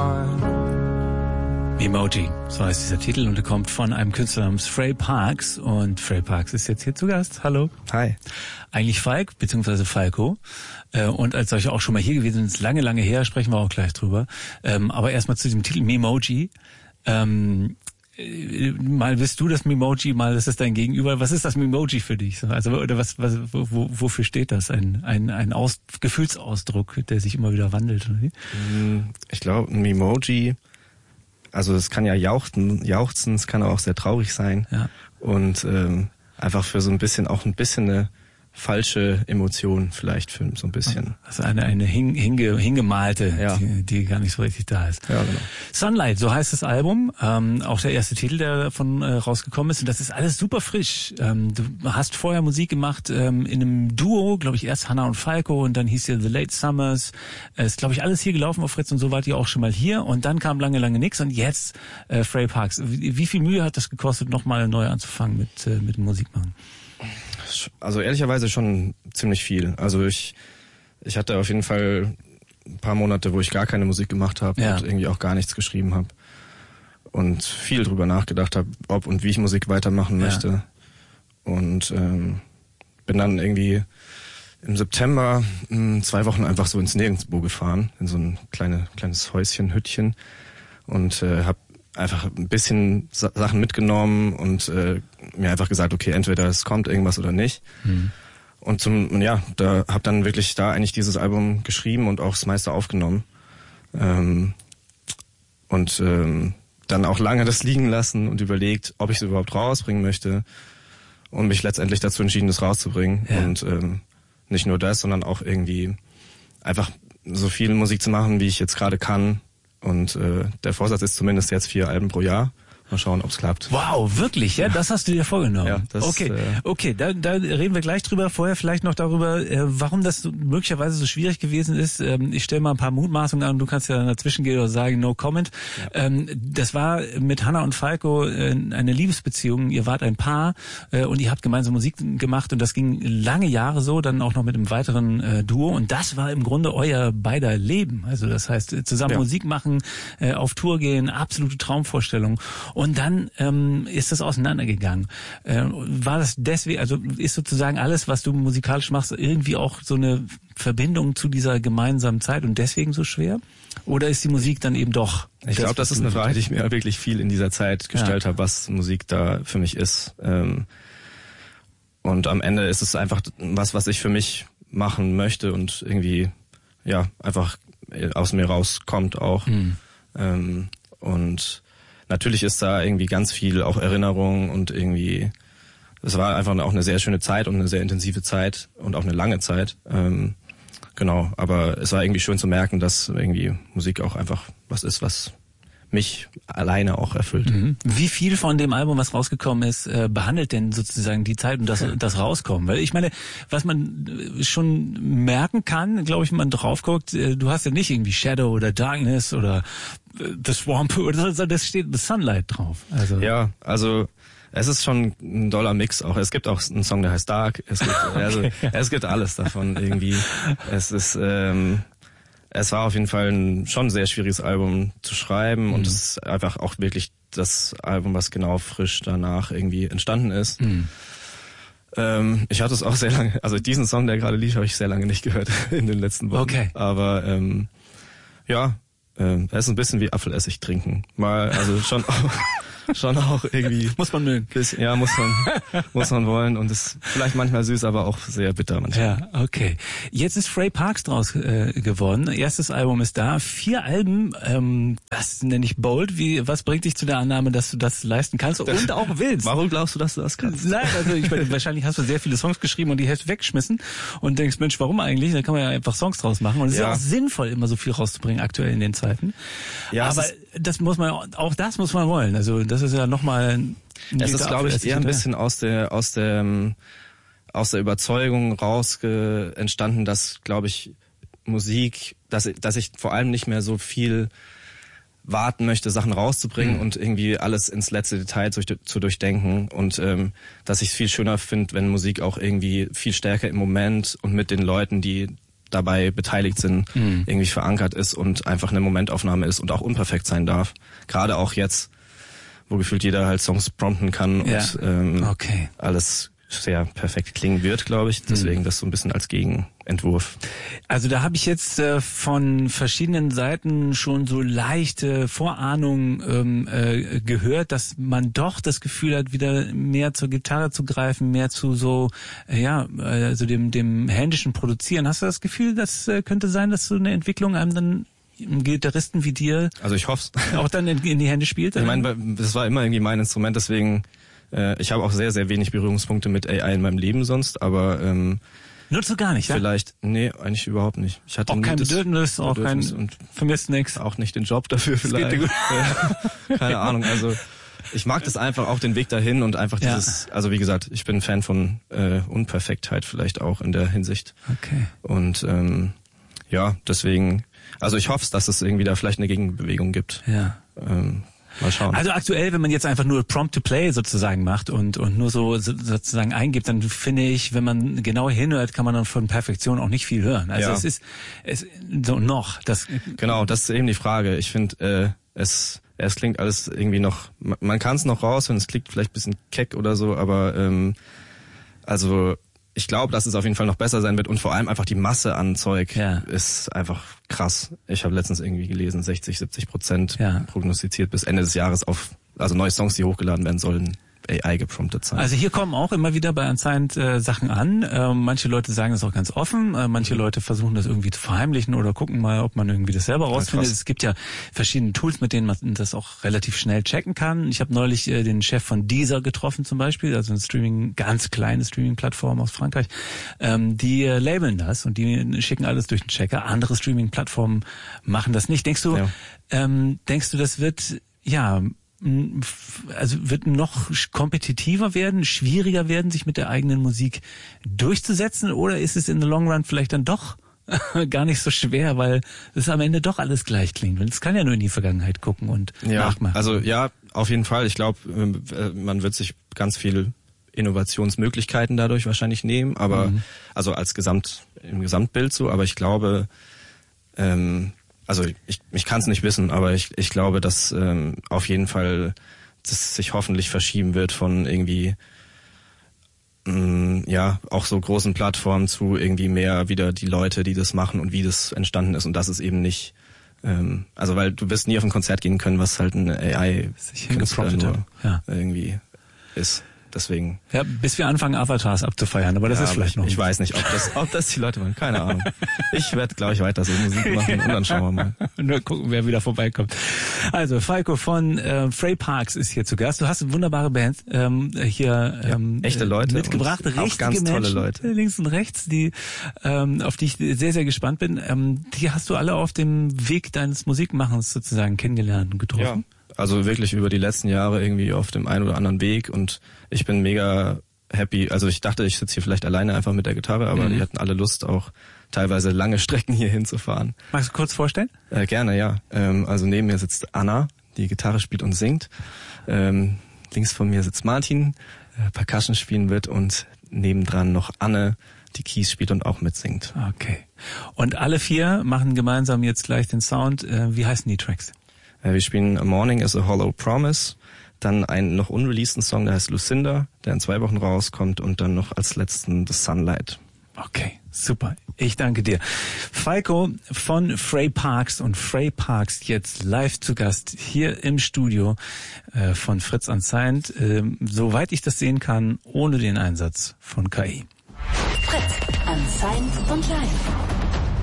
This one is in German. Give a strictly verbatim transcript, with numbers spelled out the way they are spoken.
Emoji, so heißt dieser Titel, und er kommt von einem Künstler namens Frey Parks, und Frey Parks ist jetzt hier zu Gast. Hallo. Hi. Eigentlich Falk, beziehungsweise Falco, und als solcher auch schon mal hier gewesen, ist lange, lange her, sprechen wir auch gleich drüber. Aber erstmal zu diesem Titel Memoji. Ähm, mal bist du das Memoji, mal ist es dein Gegenüber. Was ist das Memoji für dich? Also, oder was, was, wo, wofür steht das? Ein, ein, ein Aus, Gefühlsausdruck, der sich immer wieder wandelt, oder wie? Ich glaube, ein Memoji, also es kann ja jauchzen, jauchzen, es kann aber auch sehr traurig sein. Ja. Und ähm, einfach für so ein bisschen, auch ein bisschen eine falsche Emotion vielleicht für so ein bisschen. Also eine eine hing, hinge, hingemalte, ja. die, die gar nicht so richtig da ist. Ja, genau. Sunlight, so heißt das Album, ähm, auch der erste Titel, der davon äh, rausgekommen ist, und das ist alles super frisch. Ähm, du hast vorher Musik gemacht ähm, in einem Duo, glaube ich, erst Hannah und Falco, und dann hieß ihr The Late Summers. Äh, ist, glaube ich, alles hier gelaufen auf Fritz, und so wart ihr auch schon mal hier, und dann kam lange, lange nix, und jetzt äh, Frey Parks. Wie, wie viel Mühe hat das gekostet, nochmal neu anzufangen mit äh, mit dem Musikmachen? Also ehrlicherweise schon ziemlich viel. Also ich ich hatte auf jeden Fall ein paar Monate, wo ich gar keine Musik gemacht habe, ja, und irgendwie auch gar nichts geschrieben habe und viel drüber nachgedacht habe, ob und wie ich Musik weitermachen möchte. Ja. Und ähm, bin dann irgendwie im September mh, zwei Wochen einfach so ins Nirgendwo gefahren, in so ein kleine, kleines Häuschen, Hüttchen, und äh, habe einfach ein bisschen Sa- Sachen mitgenommen und äh, mir einfach gesagt, okay, entweder es kommt irgendwas oder nicht. Mhm. Und zum ja, da habe dann wirklich da eigentlich dieses Album geschrieben und auch das meiste aufgenommen. Ähm, und ähm, dann auch lange das liegen lassen und überlegt, ob ich es überhaupt rausbringen möchte, und mich letztendlich dazu entschieden, das rauszubringen. Ja. Und ähm, nicht nur das, sondern auch irgendwie einfach so viel Musik zu machen, wie ich jetzt gerade kann. Und äh, der Vorsatz ist zumindest jetzt vier Alben pro Jahr. Mal schauen, ob es klappt. Wow, wirklich? Ja, das hast du dir vorgenommen. Ja, das, okay, äh, okay, da, da reden wir gleich drüber. Vorher vielleicht noch darüber, äh, warum das so, möglicherweise so schwierig gewesen ist. Ähm, ich stelle mal ein paar Mutmaßungen an. Du kannst ja dazwischen gehen oder sagen, no comment. Ja. Ähm, das war mit Hannah und Falco äh, eine Liebesbeziehung. Ihr wart ein Paar äh, und ihr habt gemeinsam Musik gemacht, und das ging lange Jahre so, dann auch noch mit einem weiteren äh, Duo, und das war im Grunde euer beider Leben. Also das heißt, zusammen ja. Musik machen, äh, auf Tour gehen, absolute Traumvorstellung. Und dann ähm, ist das auseinandergegangen. Äh, war das deswegen, also ist sozusagen alles, was du musikalisch machst, irgendwie auch so eine Verbindung zu dieser gemeinsamen Zeit und deswegen so schwer? Oder ist die Musik dann eben doch? Ich glaube, das ist eine Frage, die ich mir wirklich viel in dieser Zeit gestellt ja. habe, was Musik da für mich ist. Ähm, und am Ende ist es einfach was, was ich für mich machen möchte und irgendwie ja einfach aus mir rauskommt auch. Mhm. Ähm, und natürlich ist da irgendwie ganz viel auch Erinnerung, und irgendwie, es war einfach auch eine sehr schöne Zeit und eine sehr intensive Zeit und auch eine lange Zeit. Ähm, genau, aber es war irgendwie schön zu merken, dass irgendwie Musik auch einfach was ist, was mich alleine auch erfüllt. Mhm. Wie viel von dem Album, was rausgekommen ist, äh, behandelt denn sozusagen die Zeit und das, das Rauskommen? Weil ich meine, was man schon merken kann, glaube ich, wenn man drauf guckt, äh, du hast ja nicht irgendwie Shadow oder Darkness oder äh, The Swamp oder so, das steht The Sunlight drauf. Also ja, also es ist schon ein doller Mix auch. Es gibt auch einen Song, der heißt Dark. Es gibt, okay. also, es gibt alles davon irgendwie. Es ist ähm, Es war auf jeden Fall ein schon sehr schwieriges Album zu schreiben, mhm. und es ist einfach auch wirklich das Album, was genau frisch danach irgendwie entstanden ist. Mhm. Ähm, ich hatte es auch sehr lange, also diesen Song, der gerade lief, habe ich sehr lange nicht gehört in den letzten Wochen. Okay. Aber ähm, ja, ähm, es ist ein bisschen wie Apfelessig trinken. Mal, also schon auch, schon auch irgendwie. Muss man mögen. Bisschen, ja, muss man, muss man wollen, und ist vielleicht manchmal süß, aber auch sehr bitter manchmal. Ja, okay. Jetzt ist Frey Parks draus äh, geworden. Erstes Album ist da. Vier Alben, ähm, das nenne ich bold. Wie, was bringt dich zu der Annahme, dass du das leisten kannst und auch willst? Warum glaubst du, dass du das kannst? Nein, also ich meine, wahrscheinlich hast du sehr viele Songs geschrieben und die Hälfte weggeschmissen und denkst, Mensch, warum eigentlich? Da kann man ja einfach Songs draus machen. Und es ja. ist ja auch sinnvoll, immer so viel rauszubringen aktuell in den Zeiten. Ja, aber das muss man, auch das muss man wollen. Also das ist ja nochmal ein Es ist, glaube ich, eher ein bisschen aus der aus der aus der Überzeugung raus entstanden, dass, glaube ich, Musik, dass dass ich vor allem nicht mehr so viel warten möchte, Sachen rauszubringen mhm. und irgendwie alles ins letzte Detail zu, zu durchdenken, und ähm, dass ich es viel schöner finde, wenn Musik auch irgendwie viel stärker im Moment und mit den Leuten, die dabei beteiligt sind, mhm. irgendwie verankert ist und einfach eine Momentaufnahme ist und auch unperfekt sein darf. Gerade auch jetzt, wo gefühlt jeder halt Songs prompten kann ja. und ähm, okay. alles sehr perfekt klingen wird, glaube ich. Deswegen mhm. das so ein bisschen als Gegenentwurf. Also da habe ich jetzt äh, von verschiedenen Seiten schon so leichte Vorahnungen ähm, äh, gehört, dass man doch das Gefühl hat, wieder mehr zur Gitarre zu greifen, mehr zu so, äh, ja, also dem dem händischen Produzieren. Hast du das Gefühl, das äh, könnte sein, dass so eine Entwicklung einem dann einem Gitarristen wie dir also ich hoff's. auch dann in, in die Hände spielt? Ich meine, das war immer irgendwie mein Instrument, deswegen ich habe auch sehr, sehr wenig Berührungspunkte mit A I in meinem Leben sonst, aber ähm, nutzt du gar nicht, ja? Vielleicht, nee, eigentlich überhaupt nicht. Ich hatte auch kein Bedürfnis, auch kein und vermisst nichts. Auch nicht den Job dafür vielleicht. Keine Ahnung, also ich mag das einfach, auch den Weg dahin und einfach dieses, ja. also wie gesagt, ich bin Fan von äh, Unperfektheit vielleicht auch in der Hinsicht. Okay. Und ähm, ja, deswegen, also ich hoffe, dass es irgendwie da vielleicht eine Gegenbewegung gibt. Ja. Ähm, Mal schauen. Also aktuell, wenn man jetzt einfach nur Prompt to Play sozusagen macht und und nur so sozusagen eingibt, dann finde ich, wenn man genau hinhört, kann man dann von Perfektion auch nicht viel hören. Also ja. es ist es so noch das genau, das ist eben die Frage. Ich finde, äh, es es klingt alles irgendwie noch, man kann es noch raushören, es klingt vielleicht ein bisschen keck oder so, aber ähm, also ich glaube, dass es auf jeden Fall noch besser sein wird und vor allem einfach die Masse an Zeug ja. ist einfach krass. Ich habe letztens irgendwie gelesen, sechzig, siebzig Prozent ja. prognostiziert bis Ende des Jahres auf, also neue Songs, die hochgeladen werden sollen, A I gepromptet sein. Also hier kommen auch immer wieder bei Unsigned äh, Sachen an. Äh, manche Leute sagen das auch ganz offen, äh, manche Leute versuchen das irgendwie zu verheimlichen oder gucken mal, ob man irgendwie das selber rausfindet. Ja, es gibt ja verschiedene Tools, mit denen man das auch relativ schnell checken kann. Ich habe neulich äh, den Chef von Deezer getroffen zum Beispiel, also ein Streaming, ganz kleine Streaming-Plattform aus Frankreich. Ähm, die äh, labeln das und die schicken alles durch den Checker. Andere Streaming-Plattformen machen das nicht. Denkst du, ja. ähm, denkst du, das wird, ja, also wird noch kompetitiver werden, schwieriger werden, sich mit der eigenen Musik durchzusetzen, oder ist es in the long run vielleicht dann doch gar nicht so schwer, weil es am Ende doch alles gleich klingt? Es kann ja nur in die Vergangenheit gucken und ja, nachmachen. Also ja, auf jeden Fall. Ich glaube, man wird sich ganz viele Innovationsmöglichkeiten dadurch wahrscheinlich nehmen, aber mhm. also als Gesamt im Gesamtbild so. Aber ich glaube, ähm, also ich, ich kann es nicht wissen, aber ich, ich glaube, dass ähm, auf jeden Fall das sich hoffentlich verschieben wird von irgendwie mh, ja auch so großen Plattformen zu irgendwie mehr wieder die Leute, die das machen und wie das entstanden ist, und das ist eben nicht, ähm, also weil du wirst nie auf ein Konzert gehen können, was halt ein A I-Künstler nur ja. irgendwie ist. Deswegen. Ja, bis wir anfangen, Avatars abzufeiern, aber das ja, ist vielleicht ich, noch. Ich weiß nicht, ob das, ob das die Leute wollen. Keine Ahnung. Ich werde, glaube ich, weiter so Musik machen und dann schauen wir mal. Nur gucken, wer wieder vorbeikommt. Also, Falco von äh, Frey Parks ist hier zu Gast. Du hast eine wunderbare Band ähm, hier ähm, ja, echte Leute mitgebracht. Richtige auch ganz tolle Menschen, Leute. Links und rechts, die ähm, auf die ich sehr, sehr gespannt bin. Ähm, die hast du alle auf dem Weg deines Musikmachens sozusagen kennengelernt und getroffen. Ja. Also wirklich über die letzten Jahre irgendwie auf dem einen oder anderen Weg, und ich bin mega happy. Also ich dachte, ich sitze hier vielleicht alleine einfach mit der Gitarre, aber mhm. die hatten alle Lust, auch teilweise lange Strecken hier hinzufahren. Magst du kurz vorstellen? Äh, gerne, ja. Ähm, also neben mir sitzt Anna, die Gitarre spielt und singt. Ähm, links von mir sitzt Martin, äh, Percussion spielen wird, und nebendran noch Anne, die Keys spielt und auch mitsingt. Okay. Und alle vier machen gemeinsam jetzt gleich den Sound. Äh, wie heißen die Tracks? Wir spielen A Morning is a Hollow Promise, dann einen noch unreleaseden Song, der heißt Lucinda, der in zwei Wochen rauskommt, und dann noch als letzten The Sunlight. Okay, super. Ich danke dir. Falco von Frey Parks, und Frey Parks jetzt live zu Gast hier im Studio äh, von Fritz Unsigned, äh, soweit ich das sehen kann, ohne den Einsatz von K I. Fritz Unsigned und live.